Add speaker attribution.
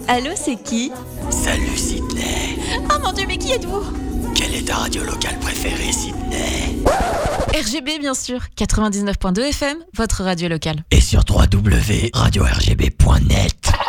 Speaker 1: Allô, c'est qui?
Speaker 2: Salut Sydney.
Speaker 1: Oh mon Dieu, mais qui êtes-vous?
Speaker 2: Quelle est ta radio locale préférée, Sydney?
Speaker 1: RGB, bien sûr. 99.2 FM, votre radio locale.
Speaker 2: Et sur www.radio-rgb.net.